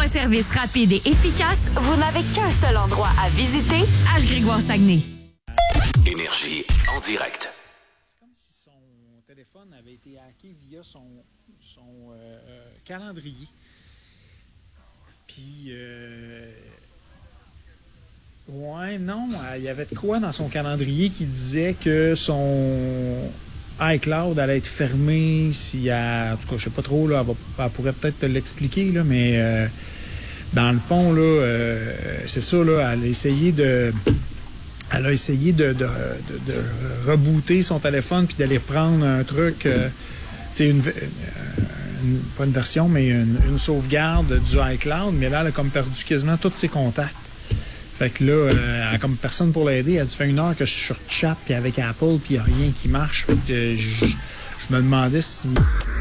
un service rapide et efficace, vous n'avez qu'un seul endroit à visiter, H-Grégoire-Saguenay. Énergie en direct. C'est comme si son téléphone avait été hacké via son calendrier. Puis, ouais, non, il y avait de quoi dans son calendrier qui disait que son iCloud allait être fermé si elle... En tout cas, je sais pas trop, là, elle pourrait peut-être te l'expliquer, là, mais dans le fond, là, c'est ça, là, elle a essayé de rebooter son téléphone puis d'aller prendre un truc, tu sais, pas une version, mais une sauvegarde du iCloud, mais là, elle a comme perdu quasiment tous ses contacts. Fait que là, elle a comme personne pour l'aider. Elle a dit, ça fait 1 heure que je suis sur chat puis avec Apple puis il n'y a rien qui marche. Fait que je me demandais si